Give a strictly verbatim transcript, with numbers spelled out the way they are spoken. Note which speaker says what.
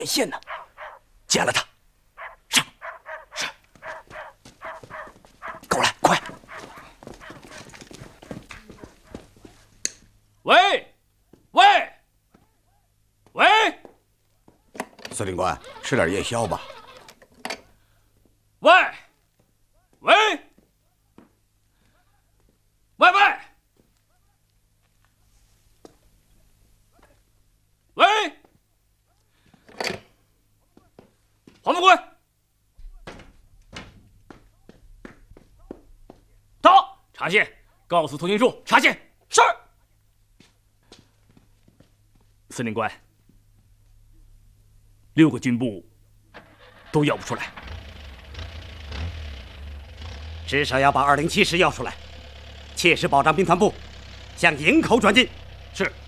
Speaker 1: 线呢？剪了它。上。是。跟我来，快！
Speaker 2: 喂，喂，喂！
Speaker 3: 司令官，吃点夜宵吧。
Speaker 2: 喂，喂，喂喂，喂，黄副官，到，查线，告诉通讯处查线。是。司令官，六个军部都要不出来。
Speaker 4: 至少要把二零七师要出来，切实保障兵团部向营口转进。
Speaker 2: 是。